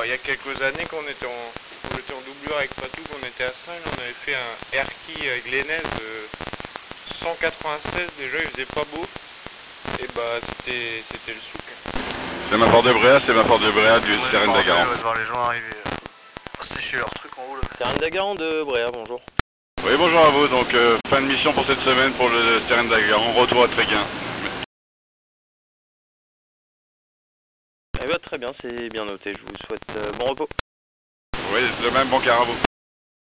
il y a quelques années quand on était en doublure avec Patou, qu'on était à Saint, on avait fait un Erki avec l'Enez de 196, déjà il faisait pas beau, et bah c'était le souk. C'est ma Fort de Bréa, du Sérène d'Agaran. On va voir les gens arriver, sécher leur truc en haut là. Sérène d'Agaran de Bréa, bonjour. Oui, bonjour à vous, donc fin de mission pour cette semaine pour le Sérène d'Agaran, retour à Tréguin. Eh bien très bien, c'est bien noté, je vous souhaite bon repos. Oui, le même, bon car à vous.